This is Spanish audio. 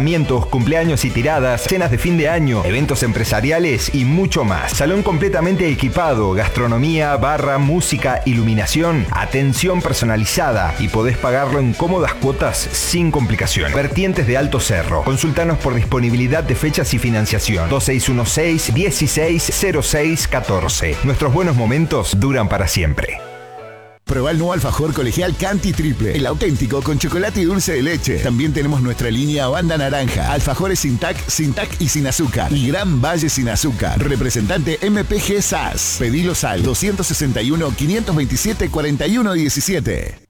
casamientos, cumpleaños y tiradas, cenas de fin de año, eventos empresariales y mucho más. Salón completamente equipado, gastronomía, barra, música, iluminación, atención personalizada y podés pagarlo en cómodas cuotas sin complicaciones. Vertientes de Alto Cerro. Consultanos por disponibilidad de fechas y financiación. 2616-160614. Nuestros buenos momentos duran para siempre. Probá el nuevo alfajor colegial Canti Triple, el auténtico con chocolate y dulce de leche. También tenemos nuestra línea Banda Naranja, alfajores sin tac y sin azúcar. Y Gran Valle sin azúcar. Representante MPG SAS. Pedilo al 261 527 4117.